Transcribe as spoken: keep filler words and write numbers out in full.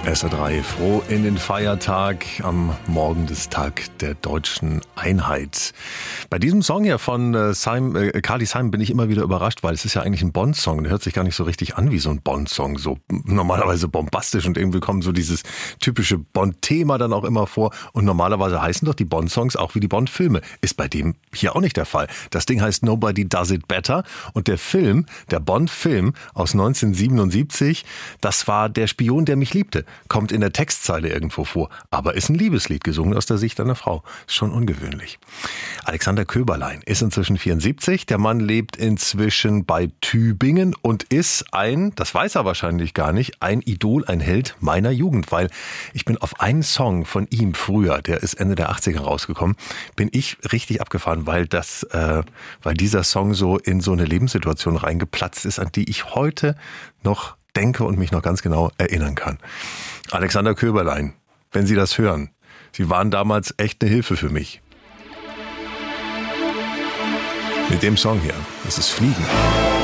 S R drei, froh in den Feiertag am Morgen des Tag der deutschen Einheit. Bei diesem Song hier von äh, Simon, äh, Carly Simon bin ich immer wieder überrascht, weil es ist ja eigentlich ein Bond-Song. Der hört sich gar nicht so richtig an wie so ein Bond-Song. So normalerweise bombastisch und irgendwie kommt so dieses typische Bond-Thema dann auch immer vor. Und normalerweise heißen doch die Bond-Songs auch wie die Bond-Filme. Ist bei dem hier auch nicht der Fall. Das Ding heißt Nobody Does It Better. Und der Film, der Bond-Film aus neunzehnhundertsiebenundsiebzig, das war Der Spion, der mich liebte. Kommt in der Textzeile irgendwo vor, aber ist ein Liebeslied, gesungen aus der Sicht einer Frau. Ist schon ungewöhnlich. Alexander Köberlein ist inzwischen vierundsiebzig. Der Mann lebt inzwischen bei Tübingen und ist ein, das weiß er wahrscheinlich gar nicht, ein Idol, ein Held meiner Jugend, weil ich bin auf einen Song von ihm früher, der ist Ende der achtziger rausgekommen, bin ich richtig abgefahren, weil das, äh, weil dieser Song so in so eine Lebenssituation reingeplatzt ist, an die ich heute noch denke und mich noch ganz genau erinnern kann. Alexander Köberlein, wenn Sie das hören, Sie waren damals echt eine Hilfe für mich. Mit dem Song hier, das ist Fliegen.